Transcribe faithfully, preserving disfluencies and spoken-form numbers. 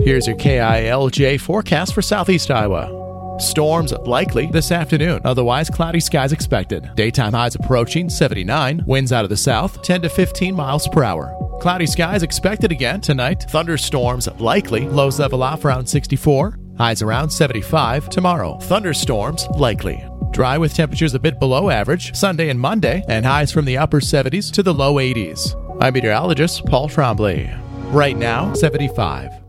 Here's your K I L J forecast for Southeast Iowa. Storms likely this afternoon. Otherwise, cloudy skies expected. Daytime highs approaching seventy-nine. Winds out of the south, ten to fifteen miles per hour. Cloudy skies expected again tonight. Thunderstorms likely. Lows level off around sixty-four. Highs around seventy-five tomorrow. Thunderstorms likely. Dry with temperatures a bit below average Sunday and Monday, and highs from the upper seventies to the low eighties. I'm meteorologist Paul Trombley. Right now, seventy-five.